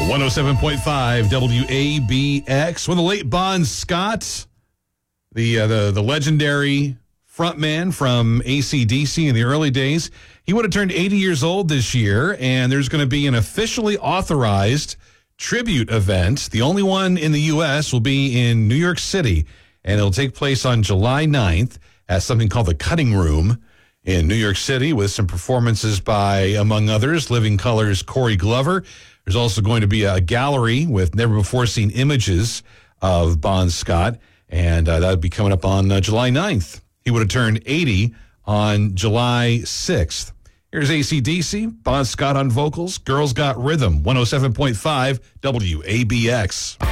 107.5 WABX. When the late Bon Scott, the legendary frontman from AC/DC in the early days, he would have turned 80 years old this year, and there's going to be an officially authorized tribute event. The only one in the U.S. will be in New York City, and it'll take place on July 9th at something called the Cutting Room in New York City, with some performances by, among others, Living Colour's Corey Glover. There's also going to be a gallery with never-before-seen images of Bon Scott, and that'll be coming up on July 9th. He would have turned 80 on July 6th. Here's AC/DC, Bon Scott on vocals, Girls Got Rhythm, 107.5 WABX.